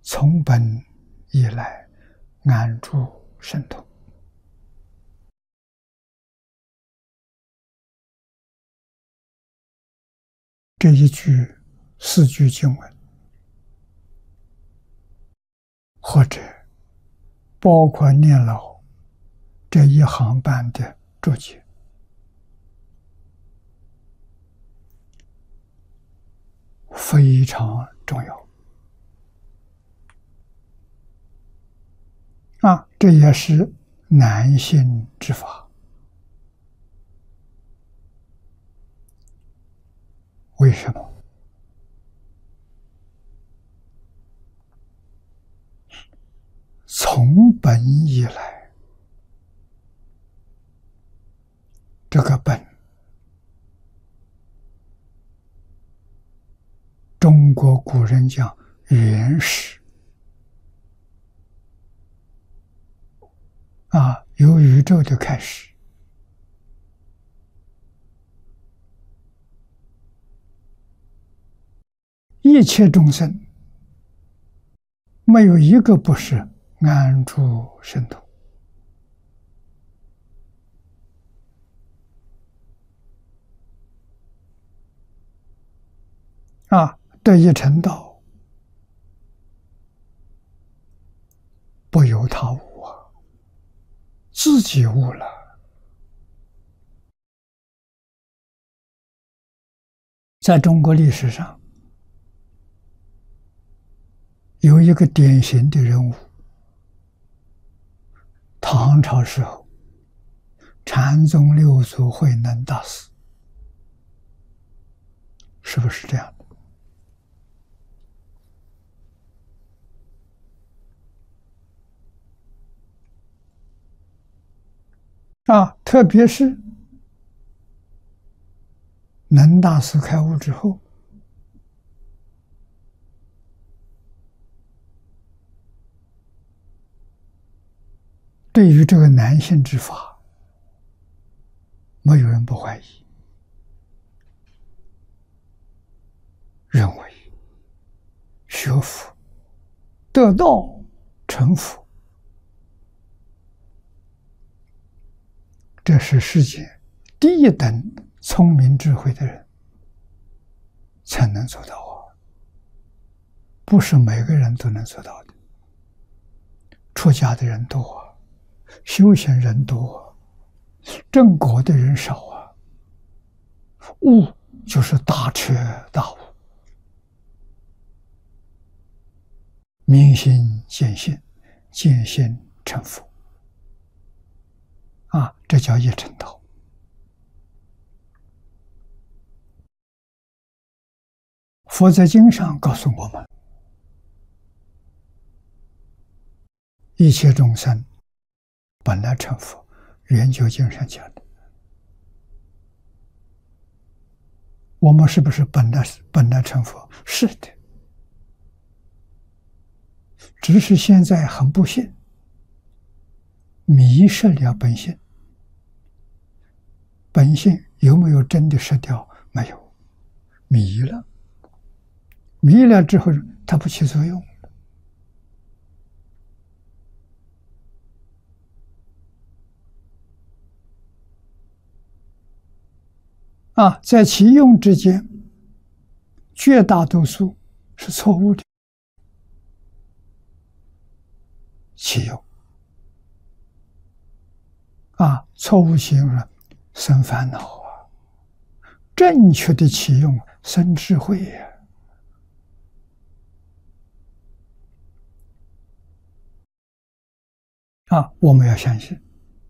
从本以来，安住神通。这一句4句经文，或者包括念老这一行半的注解，非常重要。这也是难信之法。为什么？从本以来，这个本，中国古人讲原始，由宇宙的开始，一切众生没有一个不是安住神通。得以成道，不由他悟自己悟了。在中国历史上，有一个典型的人物，唐朝时候禅宗六祖慧能大师，是不是这样的？特别是能大师开悟之后，对于这个难信之法，没有人不怀疑，认为学佛得道成佛，这是世界第一等聪明智慧的人才能做到不是每个人都能做到的。出家的人多修行人多正果的人少悟就是大彻大悟，明心见性，见性成佛这叫一成道。佛在经上告诉我们，一切众生本来成佛，圆觉经上讲的。我们是不是本来成佛？是的，只是现在很不幸，迷失了本性。本性有没有真的失掉？没有，迷了。迷了之后，它不起作用在其用之间，绝大多数是错误的。其用错误其用生烦恼正确的其用生智慧我们要相信，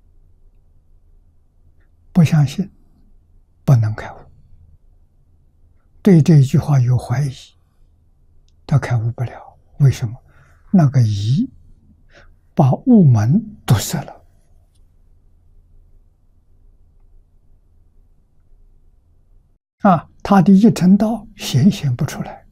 不相信不能开悟。对这一句话有怀疑，他开悟不了。为什么？那个疑把悟门堵塞了。他的一成道显现不出来。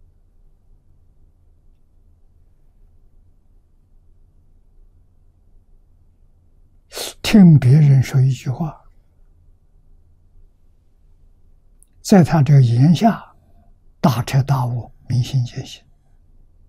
听别人说一句话，在他这个言下大彻大悟，明心见性。